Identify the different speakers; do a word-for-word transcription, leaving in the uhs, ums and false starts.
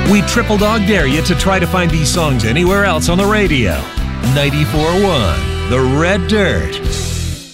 Speaker 1: We triple dog dare you to try to find these songs anywhere else on the radio. ninety-four point one The Red Dirt.